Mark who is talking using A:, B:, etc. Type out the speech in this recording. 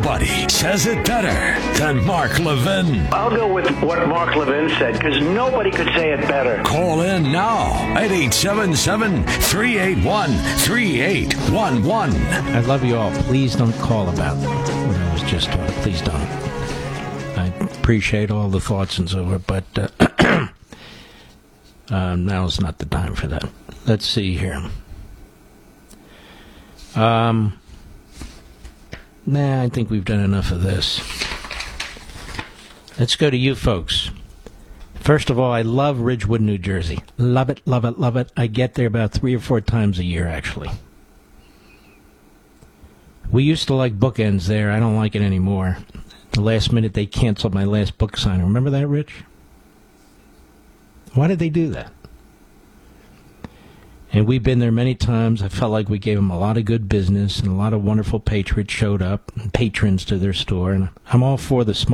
A: Nobody says it better than Mark Levin.
B: I'll go with what Mark Levin said, because nobody could say it better.
A: Call in now at 877-381-3811.
C: I love you all. Please don't call about what I was just talking. Please don't. I appreciate all the thoughts and so forth, but now's not the time for that. Let's see here. I think we've done enough of this. Let's go to you folks. First of all, I love Ridgewood, New Jersey. Love it, love it, love it. I get there about 3 or 4 times a year, actually. We used to like bookends there. I don't like it anymore. The last minute, they canceled my last book signing. Remember that, Rich? Why did they do that? And we've been there many times. I felt like we gave them a lot of good business, and a lot of wonderful patriots showed up, and patrons to their store. And I'm all for the small